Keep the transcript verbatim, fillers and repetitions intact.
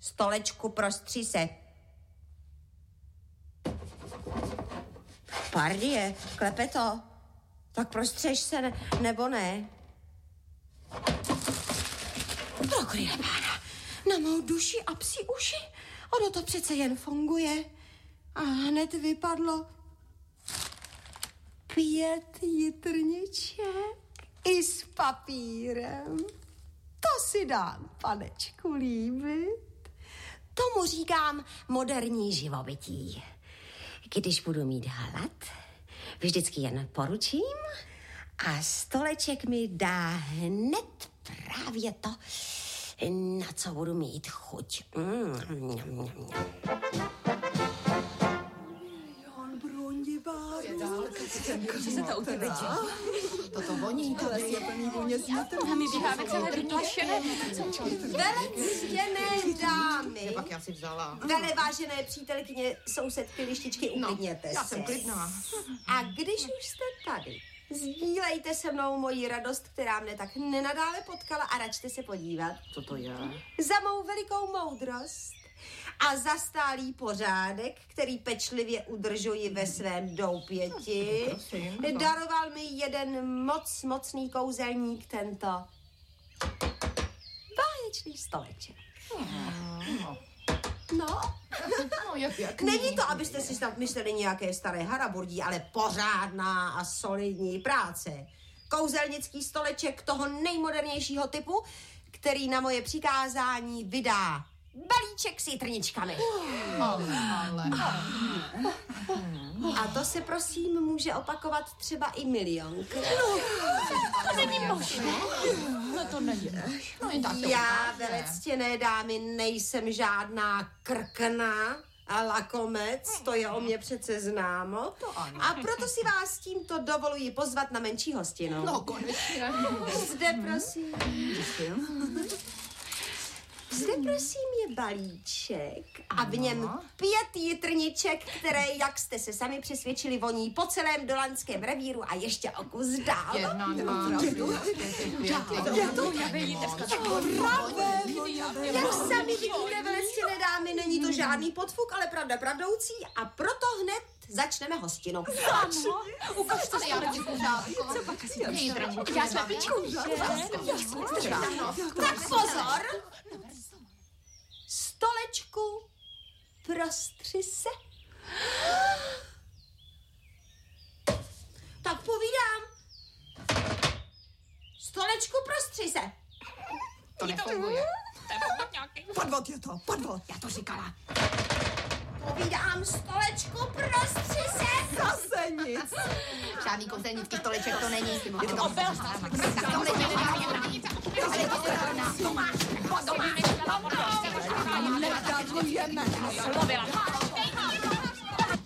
Stolečku, prostři se. Pardie, Klepeto, tak prostřeš se, ne, nebo ne? Prokrýle pána, na mou duši a psí uši. Ono to přece jen funguje. A hned vypadlo pět jitrniček i s papírem. To si dám, panečku, líbit. Tomu říkám moderní živobytí. Když budu mít hlad, vždycky jen poručím a stoleček mi dá hned právě to, na co budu mít chuť. Mm, mm, mm, mm. Jan Brondibár. Co se to utrvečí? Toto voní, to je plný vůně smětu. A my běháme celé vyplašené. Velectěné dámy. Pak já si vzala. Vele, vážené přítelkyně, sousedky, lištičky, uklidněte se. Já jsem klidná. A když už jste tady, sdílejte se mnou moji radost, která mne tak nenadále potkala a račte se podívat. Co to je? Za mou velikou moudrost a za stálý pořádek, který pečlivě udržuji ve svém doupěti, Prosím, daroval mi jeden moc mocný kouzelník tento báječný stoleček. No. No, No, je pěkný. není to, abyste si snad mysleli nějaké staré haraburdí, ale pořádná a solidní práce. Kouzelnický stoleček toho nejmodernějšího typu, který na moje přikázání vydá balíček s jitrničkami. Ale, ale. A to se prosím může opakovat třeba i milionkrát. To není možné. No to není. No jen tak to Já, ukáže. velectěné dámy, nejsem žádná krkna a lakomec, to je o mě přece známo. To ano. A proto si vás tímto dovoluji pozvat na menší hostinu. No konečně. Zde prosím. Zde prosím je balíček a v něm pět jitrniček, které, jak jste se sami přesvědčili, voní po celém dolanském revíru a ještě o kus dál. Jedna, dva, Jak sami vidíte, velectěné dámy, není to žádný podfuk, ale pravda pravdoucí a proto hned začneme hostinu. Ukaž to, já ti pořádko. Co pak asi to? Já slepičku, že? Tak pozor! Stolečku, prostři se. Tak povídám. Stolečku, prostři se. To nefunguje. Podvod je to, podvod. Já to říkala. Povídám, stolečku, prostři se. Zase nic. Žádný kouzelnický stoleček to není. Je to obel. Tak to není. Ale je to krásná. Nedarujeme. Slovila.